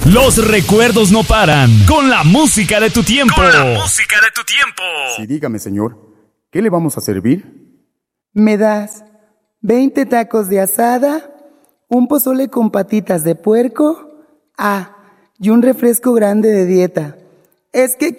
Los recuerdos no paran. Con la música de tu tiempo. Sí, dígame, señor, ¿qué le vamos a servir? ¿Me das 20 tacos de asada, un pozole con patitas de puerco? Y un refresco grande de dieta. Es que